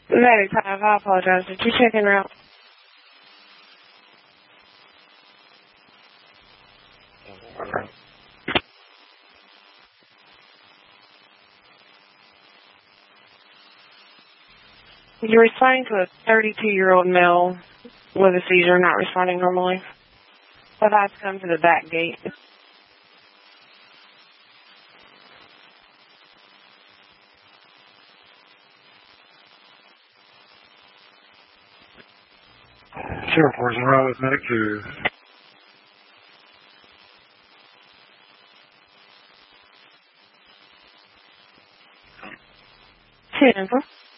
Medic 5, I apologize. Did you check in route? You're responding to a 32-year-old male with a seizure, not responding normally. But I have to come to the back gate. Sure, 4-0 with medic 2. 10.